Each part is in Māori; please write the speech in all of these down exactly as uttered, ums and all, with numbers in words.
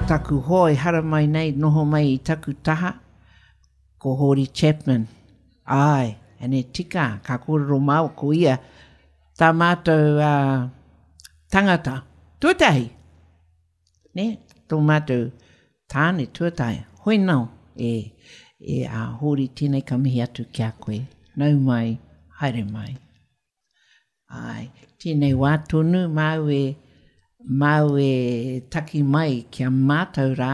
taku hoi hara mai nei noho mai i taku taha ko Hori Chapman. Ai, ane tika, ka kōrero mau ko ia tā mātou uh, tangata, tuatahi. Ne, tō mātou tāne tuatahi. Hoi nau, e, e a uh, Hori tēnei ka mihi atu kia koe. Nau mai, haere mai. Ai, tēnei wā tonu mau e, mau e taki mai kia mātou rā.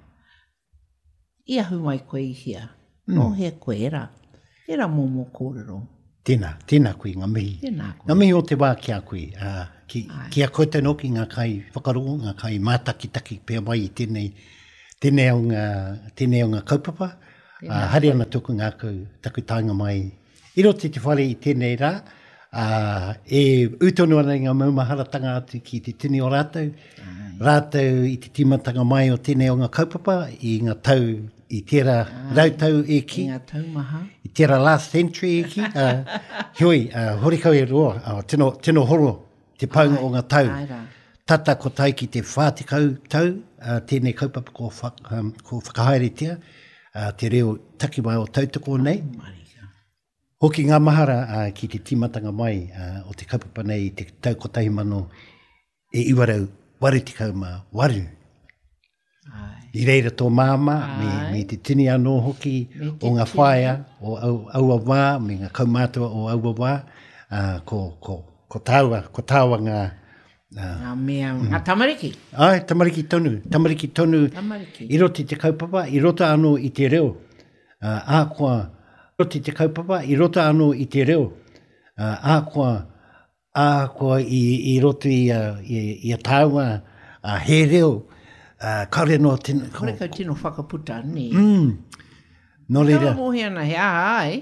Ia hu mai koe i hia. No mm. he koe era. Era momo kōrero. Tēnā, tēnā koe ngā mihi. Tēnā koe. Ngā mihi o te wā kia koe. Uh, ki, kia koe te noki ngā kai whakarongo, ngā kai mātaki-taki pēr mai i tēnei, tēnei o ngā, tēnei o ngā kaupapa. Uh, hari ana tuku ngā kau taku tāinga mai. I roti te whare i tēnei rā. Uh, e utonu ana ngā maumaharatanga atu ki te tini o rātou. Ai. Rātou i te timatanga mai o tēnei o ngā kaupapa i ngā tau i tērā rautau e ki. I ngā taumaha. I tērā last century e ki. Uh, hioi, uh, horikau e roa, uh, tino, tino horo, te paunga o ngā tau. Aira. Tata ko tai ki te whātikau tau, uh, tēnei kaupapa ko, whak, um, ko whakahaeretia, uh, te reo takiwai o tautoko nei. Marika. Hoki ngā mahara uh, ki te timatanga mai uh, o te kaupapa nei te tau ko tahi mano e iwarau warutikau ma waru. Ai. I reira tō māma, me, me te tini anō hoki o ngā whaia, o au, aua wā, me ngā kaumātua o aua wā, uh, ko, ko, ko tāua, ko tāua ngā... Uh, ngā mea, mm. ngā tamariki. Ai, tamariki tonu, tamariki tonu. Tamariki. I roti te kaupapa, i rota anō i te reo. Uh, ā kua, roti te kaupapa, i rota anō i te reo. Uh, ā kua, ā kua i, i roti i, uh, i, i a tāua, uh, he reo. Uh, kare no tino... Kore kau tino whakaputa, ni. Mm. No reira. Kau mohi ana he aha ai.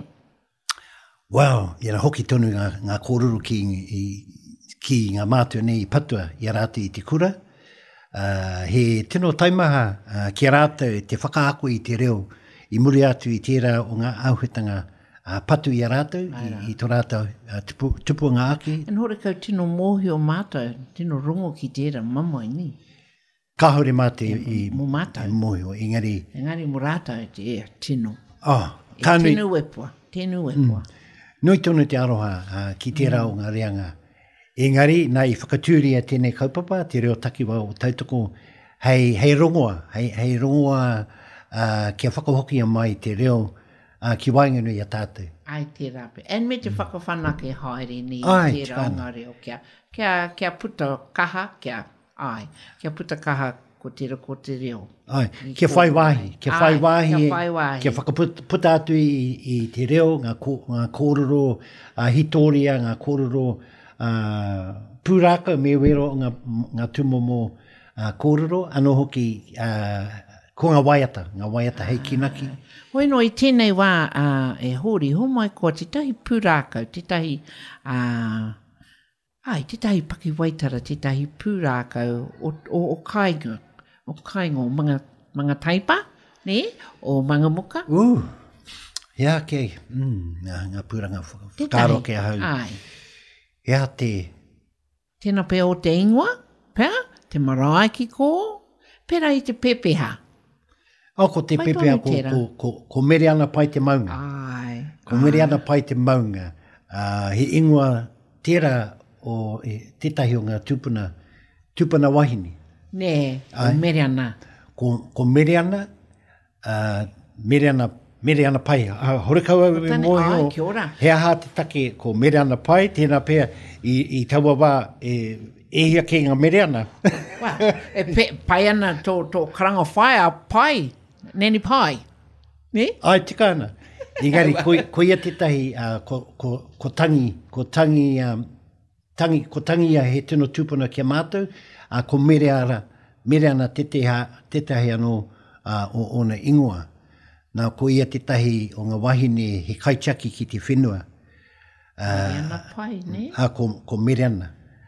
Wow, ia hoki tonu ngā, ngā kōruru ki, i, ki ngā mātua nei i patua i rātou i te kura. Uh, he tino taimaha uh, ki rātou te whakaako i te reo i muri atu i tērā o ngā auhetanga uh, patu i rātou i, i tō rātou uh, tupu, tupu ngā aki. En hore kau tino mohi o mātou, tino rongo ki tērā mamai ni. Ka haure mā te i, Mo mātou. i mohi o ingari. Engari mo rātou e te ea, tino. Oh, E ka nui, tēnu wepua, tēnu wepua. mm, nui tonu te aroha uh, ki tērā mm. o ngā reanga. Engari, nā i whakatūria tēnei kaupapa, te reo takiwa o tautoko, hei, hei rongoa, hei, hei rongoa uh, kia whakahokia mai te reo uh, ki wainganui a tātou. Ai te rape. En me te whakawhanake haere ni Ai, te rā ngā reo kia, kia, kia puta kaha, kia, ai, kia puta kaha ko te reo, ko te reo. Ai, kia whai wahi, kia whai wahi, kia whai wahi. kia whakaputa atu i, i te reo, ngā, ko, ngā kōrero uh, hitoria, ngā kōrero uh, pūraka, me wero ngā, ngā tumomo uh, kōrero, anō hoki uh, ko ngā waiata, ngā waiata hei kinaki. Hoi no i tēnei wā uh, e hori, ho mai ko te tahi pūrākau, te tahi, uh, ai, te tahi paki waitara, te tahi pūrākau o, o, o kāinga, o kāinga o mga, mga taipa, ne, o mga muka. Uh, ia kei, mm, ngā, ngā pūranga whakaro ke hau. Ai. Ia te... Tēnā pē o te ingoa, pēr, te marae ki kō, pēra i te pepeha. O, ko te pepea, ko, ko, ko, ko mere ana pai te maunga. Ai. Ko mere ana pai te maunga. Uh, he ingoa tērā o e, tētahi o ngā tūpuna, tūpuna wahini. Ne, o mere ana. Ko, ko mere ana, uh, mere ana, mere ana pai. Uh, Horekaua e mohi o, kia ora. he aha te take ko mere ana pai, tēnā pēr i, i taua wā e, e hia ke ngā mere ana. Wow, e pe, pai ana tō, tō karanga whai a pai, neni pai. Ne? Ai, tika ana. Engari, ko, ko ia tētahi, uh, ko, ko, ko tangi, ko tangi, um, tangi, ko tangi a he tino tūpuna kia mātou, uh, ko mere ara, mere ana teteha, tetahi anō uh, o ona ingoa. Nā, ko ia tetahi o ngā wahine he kaitiaki ki te whenua. Uh, Mere ana pai, ne? Uh, ko, ko mere ana.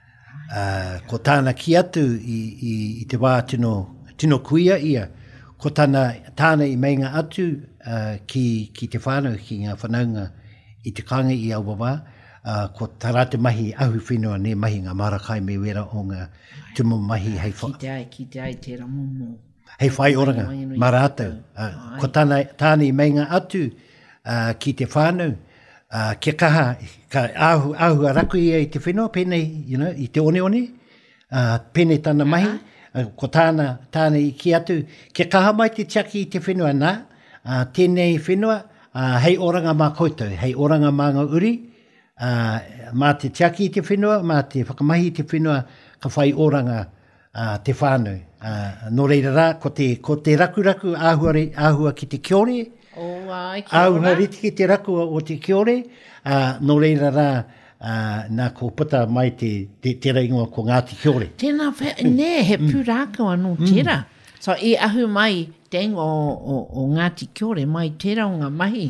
Uh, ko tāna ki atu i, i, i te wā tino, tino kuia ia, ko tāna, tāna i meinga atu uh, ki, ki te whānau, ki ngā whanaunga i te kanga i Awawa, uh, ko tarate mahi ahu whenua ne mahi ngā marakai me wera o ngā tumo mahi hei wha. Ki te ai, ki te ai, tērā momo. hei whai oranga, mā rātou. Uh, ko tāna, tāni meinga atu uh, ki te whānau, uh, kia kaha, ka ahu, ahu a raku ia i te whenua, pēnei, you know, i te one one, uh, pēnei tāna mahi, uh, ko tāna, tāna i ki atu, kia kaha mai te tiaki i te whenua nā, uh, tēnei whenua, uh, hei oranga mā koutou, hei oranga mā ngā uri, uh, mā te tiaki i te whenua, mā te whakamahi i te whenua, ka whai oranga uh, te whānau. Uh, nō reira rā, ko te, ko te rakuraku āhua, re, āhua ki te kiore, oh, ai, kia ora. āhua riti ki te raku o te kiore, uh, nō reira rā, uh, nā ko puta mai te, te, te reingoa ko Ngāti Kiore. Tēnā whea, nē, he pūrākau anō tērā. So, e ahu mai, te ingo o, o, o Ngāti Kiore, mai tērā o ngā mahi.